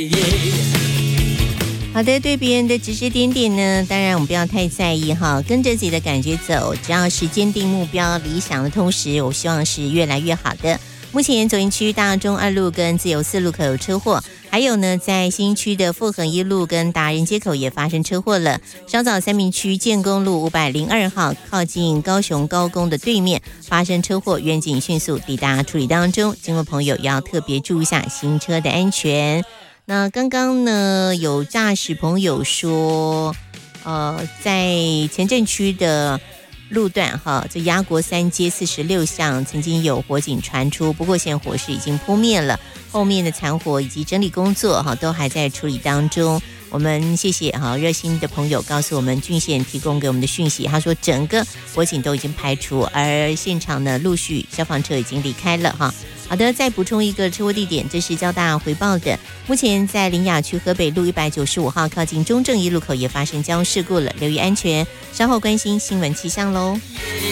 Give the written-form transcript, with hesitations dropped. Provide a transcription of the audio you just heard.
好的，对别人的指指点点呢，当然我们不要太在意哈，跟着自己的感觉走，只要是坚定目标、理想的同时，我希望是越来越好的。目前左营区大中2路跟自由4路口有车祸，还有呢，在新区的富恒1路跟达人街口也发生车祸了。稍早三民区建工路502号靠近高雄高工的对面发生车祸，员警迅速抵达处理当中，经过朋友要特别注意一下行车的安全。那刚刚呢，有驾驶朋友说，在前镇区的路段哈，这鸭国3街46巷曾经有火警传出，不过现在火势已经扑灭了，后面的残火以及整理工作哈都还在处理当中。我们谢谢哈热心的朋友告诉我们郡县提供给我们的讯息，他说整个火警都已经排除，而现场呢陆续消防车已经离开了哈。好的，再补充一个车祸地点，这是交大回报的。目前在苓雅区河北路195号靠近中正1路口也发生交通事故了，留意安全。稍后关心新闻气象喽。